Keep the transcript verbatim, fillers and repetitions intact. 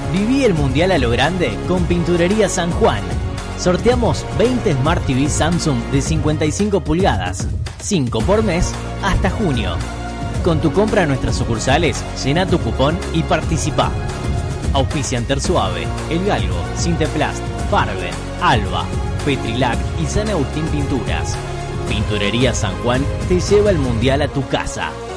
Viví el Mundial a lo grande con Pinturería San Juan. Sorteamos veinte Smart T V Samsung de cincuenta y cinco pulgadas, cinco por mes, hasta junio. Con tu compra en nuestras sucursales, llena tu cupón y participa. Auspician Tersuave, El Galgo, Sinteplast, Farben, Alba, Petrilac y San Agustín Pinturas. Pinturería San Juan te lleva el Mundial a tu casa.